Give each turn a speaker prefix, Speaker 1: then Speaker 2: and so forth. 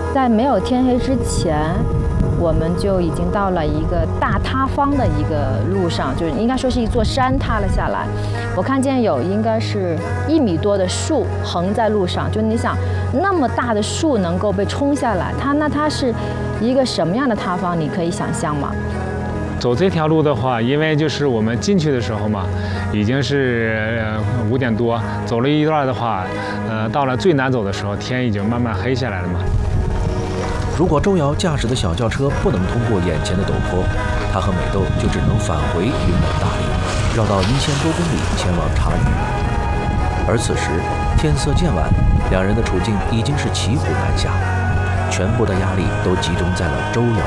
Speaker 1: 在没有天黑之前，我们就已经到了一个大塌方的一个路上，就是应该说是一座山塌了下来。我看见有应该是1米多的树横在路上，就你想那么大的树能够被冲下来，它是一个什么样的塌方？你可以想象吗？
Speaker 2: 走这条路的话，因为就是我们进去的时候嘛，已经是5点多，走了一段的话，到了最难走的时候，天已经慢慢黑下来了嘛。
Speaker 3: 如果周瑶驾驶的小轿车不能通过眼前的陡坡，他和美豆就只能返回云南大理，绕到1000多公里前往察隅。而此时天色渐晚，两人的处境已经是骑虎难下，全部的压力都集中在了周瑶